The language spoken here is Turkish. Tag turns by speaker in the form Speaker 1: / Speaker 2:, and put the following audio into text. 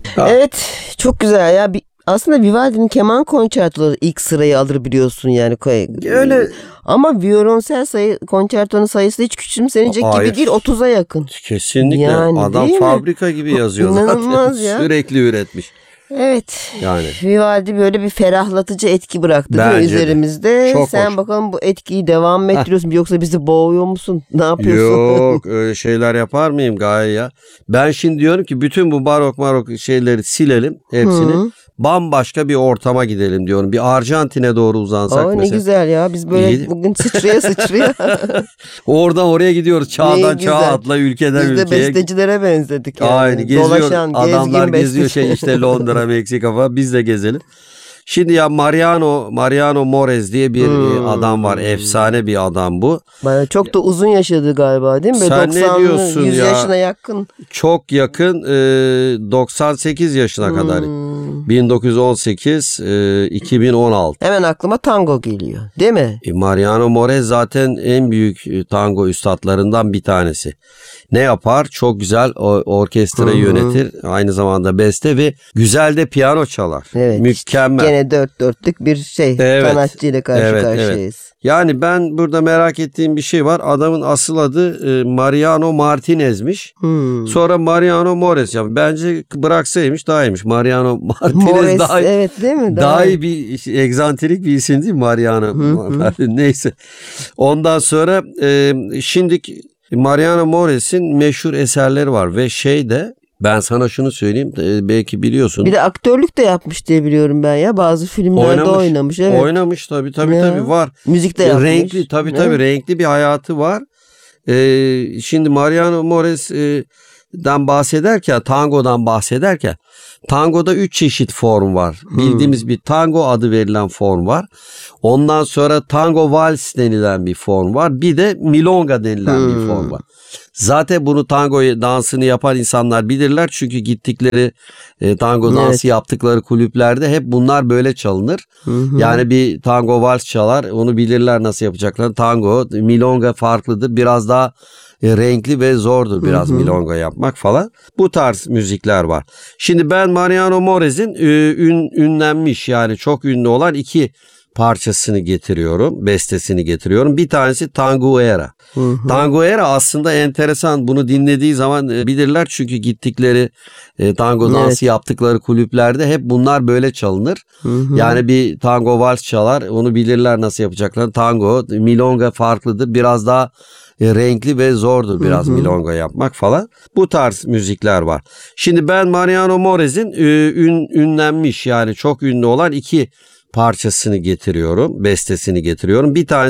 Speaker 1: Ha,
Speaker 2: Evet, çok güzel ya. Aslında Vivaldi'nin keman konçertoları ilk sırayı alır biliyorsun yani.
Speaker 1: öyle
Speaker 2: Ama violonsel konçertonun sayısı hiç küçümsenecek gibi değil,
Speaker 1: hayır.
Speaker 2: 30'a yakın.
Speaker 1: Kesinlikle
Speaker 2: Yani
Speaker 1: adam
Speaker 2: değil mi?
Speaker 1: fabrika gibi yazıyor zaten.
Speaker 2: İnanılmaz ya.
Speaker 1: Sürekli üretmiş.
Speaker 2: Evet.
Speaker 1: Yani
Speaker 2: Vivaldi böyle bir ferahlatıcı etki bıraktı değil mi
Speaker 1: bence de.
Speaker 2: üzerimizde?
Speaker 1: Çok
Speaker 2: Sen
Speaker 1: hoş.
Speaker 2: bakalım bu etkiyi devam mı
Speaker 1: Heh.
Speaker 2: ettiriyorsun yoksa bizi boğuyor musun? Ne yapıyorsun?
Speaker 1: Yok öyle şeyler yapar mıyım Gaye ya? Ben şimdi diyorum ki bütün bu barok şeyleri silelim hepsini.
Speaker 2: Hı.
Speaker 1: Bambaşka bir ortama gidelim diyorum. Bir Arjantin'e doğru uzansak
Speaker 2: Aa, ne
Speaker 1: mesela.
Speaker 2: güzel ya. Biz böyle
Speaker 1: İyi.
Speaker 2: bugün sıçraya.
Speaker 1: Oradan oraya gidiyoruz.
Speaker 2: Ne
Speaker 1: Çağdan çağa
Speaker 2: güzel.
Speaker 1: atla, ülkeden
Speaker 2: Biz de
Speaker 1: ülkeye.
Speaker 2: bestecilere benzedik yani.
Speaker 1: Aynı geziyor.
Speaker 2: Dolaşan,
Speaker 1: Adamlar
Speaker 2: gezgin
Speaker 1: geziyor
Speaker 2: besteci.
Speaker 1: işte Londra, Meksika falan. Biz de gezelim. Şimdi ya Mariano Morez diye bir adam var. Efsane bir adam bu.
Speaker 2: Bayağı çok da uzun yaşadı galiba değil mi? Böyle
Speaker 1: Sen ne
Speaker 2: 90'lı,
Speaker 1: diyorsun
Speaker 2: 100
Speaker 1: ya?
Speaker 2: yaşına yakın.
Speaker 1: Çok yakın 98 yaşına kadar. 1918 2016.
Speaker 2: Hemen aklıma tango geliyor değil mi?
Speaker 1: Mariano Morez zaten en büyük tango üstadlarından bir tanesi. Ne yapar? Çok güzel orkestra yönetir. Aynı zamanda beste ve güzel de piyano çalar.
Speaker 2: Evet.
Speaker 1: Mükemmel.
Speaker 2: Gene dört dörtlük bir sanatçıyla karşı karşıyayız.
Speaker 1: Yani ben burada merak ettiğim bir şey var. Adamın asıl adı Mariano Martinez'miş. Sonra Mariano Morez. Yani bence bıraksaymış daha iyiymiş. Mariano Martinez
Speaker 2: Morez,
Speaker 1: daha iyi.
Speaker 2: evet değil mi?
Speaker 1: Daha iyi bir egzantrik bir isim değil mi Mariano? Neyse. Ondan sonra şimdi Mariano Morez'in meşhur eserleri var ve ben sana şunu söyleyeyim belki biliyorsun.
Speaker 2: Bir de aktörlük de yapmış diye biliyorum ben ya. Bazı filmlerde oynamış. Evet.
Speaker 1: Oynamış tabii var.
Speaker 2: Müzik de yapmış.
Speaker 1: Renkli tabii renkli bir hayatı var. Şimdi Mariano Morez'den bahsederken, tangodan bahsederken tangoda 3 çeşit form var. Bildiğimiz bir tango adı verilen form var. Ondan sonra tango vals denilen bir form var. Bir de milonga denilen bir form var. Zaten bunu tango dansını yapan insanlar bilirler. Çünkü gittikleri tango dansı yaptıkları kulüplerde hep bunlar böyle çalınır. Yani bir tango vals çalar. Onu bilirler nasıl yapacaklarını. Tango, milonga farklıdır. Biraz daha renkli ve zordur biraz milonga yapmak falan. Bu tarz müzikler var. Şimdi ben Mariano Morez'in ünlenmiş yani çok ünlü olan 2 parçasını getiriyorum, bestesini getiriyorum. Bir tanesi Tanguera. Tanguera aslında enteresan. Bunu dinlediği zaman bilirler çünkü gittikleri tango dansı yaptıkları kulüplerde hep bunlar böyle çalınır. Yani bir tango vals çalar. Onu bilirler nasıl yapacaklarını. Tango, milonga farklıdır. Biraz daha renkli ve zordur biraz milonga yapmak falan. Bu tarz müzikler var. Şimdi ben Mariano Morez'in ünlenmiş yani çok ünlü olan 2 parçasını getiriyorum, bestesini getiriyorum. Bir tanesi